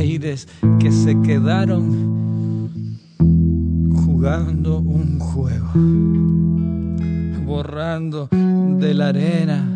aires que se quedaron jugando un juego, borrando de la arena